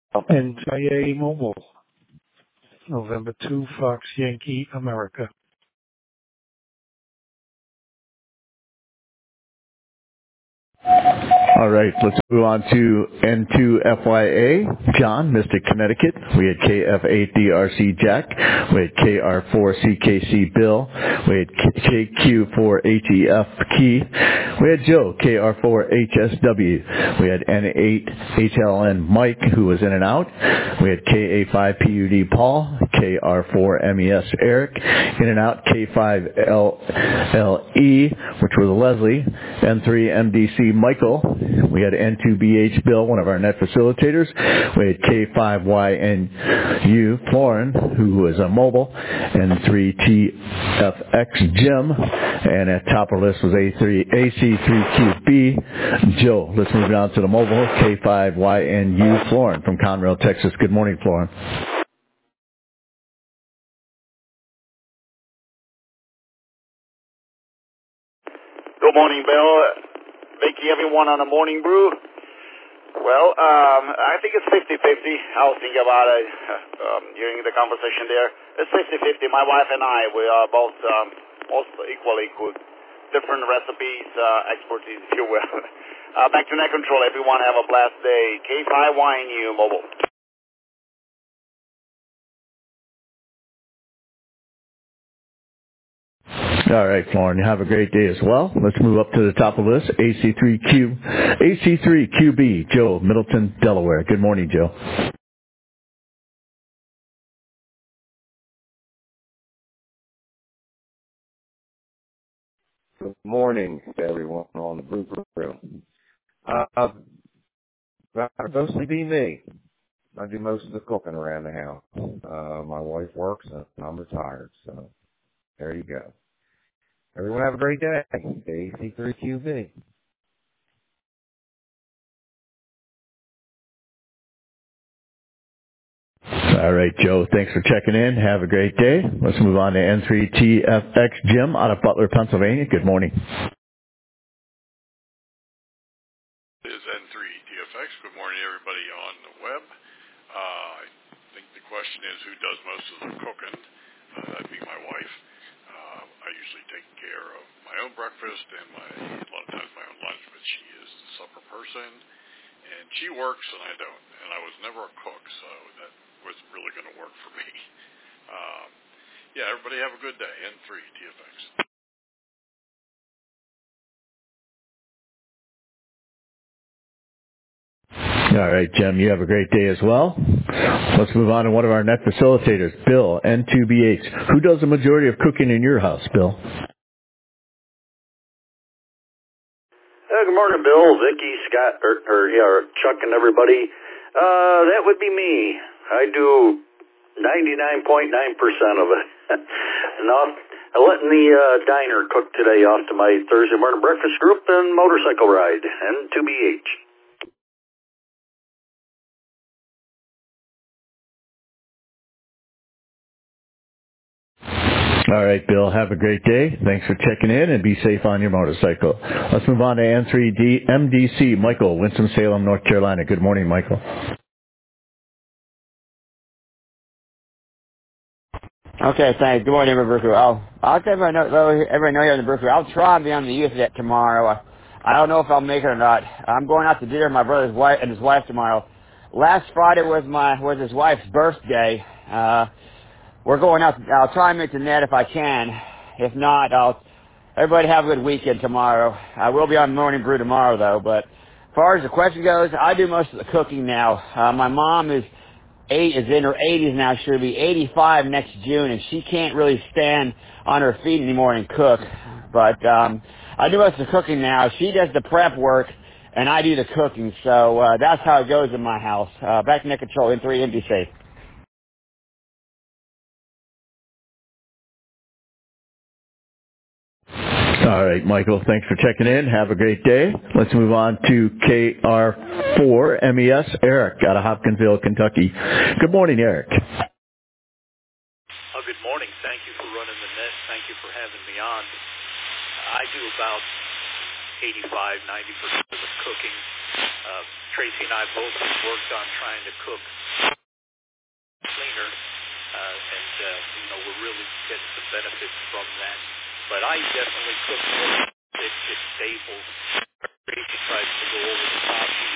NTIA Mobile, November 2, Fox Yankee, America. All right, let's move on to N2FYA, John, Mystic, Connecticut. We had KF8DRC Jack. We had KR4CKC Bill. We had KQ4HEF Key. We had Joe, KR4HSW. We had N8HLN Mike, who was in and out. We had KA5PUD Paul, KR4MES Eric, in and out, K5LLE, which was Leslie, N3MDC Michael. We had N2BH Bill, one of our net facilitators. We had K5YNU Florin, who was a mobile, N3TFX Jim, and at top of the list was AC3QB Joe. Let's move down to the mobile, K5YNU Florin from Conrail, Texas. Good morning, Florin. Good morning, Bill. Vicky, everyone on the morning brew. Well, I think it's 50-50. I was thinking about it during the conversation there. It's 50-50. My wife and I, we are both also equally good. Different recipes, expertise, if you will. Back to net control. Everyone have a blessed day. K5YNU Mobile. All right, Florin, you have a great day as well. Let's move up to the top of the list. AC3QB, Joe, Middleton, Delaware. Good morning, Joe. Good morning to everyone on the brew crew. That'll mostly be me. I do most of the cooking around the house. My wife works and I'm retired, so there you go. Everyone have a great day. AC3QB. All right, Joe, thanks for checking in. Have a great day. Let's move on to N3TFX Jim out of Butler, Pennsylvania. Good morning. This is N3TFX. Good morning, everybody on the web. I think the question is who does most of the cooking. That'd be my wife. I usually take care of my own breakfast and a lot of times my own lunch, but she is the supper person. And she works and I don't. And I was never a cook, so that was really going to work for me. Yeah, everybody have a good day. N3TFX. All right, Jim, you have a great day as well. Let's move on to one of our net facilitators, Bill, N2BH. Who does the majority of cooking in your house, Bill? Good morning, Bill, Vicky, Scott, or Chuck and everybody. That would be me. I do 99.9% of it. And I'm letting the diner cook today off to my Thursday morning breakfast group and motorcycle ride, N2BH. All right, Bill, have a great day. Thanks for checking in and be safe on your motorcycle. Let's move on to N3MDC, Michael, Winston-Salem, North Carolina. Good morning, Michael. Okay, thanks. Good morning, everybody. I'll tell everybody know you're on the brew crew. I'll try and be on the youth yet tomorrow. I don't know if I'll make it or not. I'm going out to dinner with my brother's wife and his wife tomorrow. Last Friday was his wife's birthday. We're going out. I'll try and make the net if I can. If not, everybody have a good weekend tomorrow. I will be on Morning Brew tomorrow, though. But as far as the question goes, I do most of the cooking now. My mom is in her 80s now. She'll be 85 next June, and she can't really stand on her feet anymore and cook. But I do most of the cooking now. She does the prep work, and I do the cooking. So that's how it goes in my house. Back to net control, N3MDC. All right, Michael, thanks for checking in. Have a great day. Let's move on to KR4MES, Eric out of Hopkinsville, Kentucky. Good morning, Eric. Good morning. Thank you for running the net. Thank you for having me on. I do about 85-90% of the cooking. Tracy and I both have worked on trying to cook cleaner, and we're really getting some benefits from that. But I definitely cook more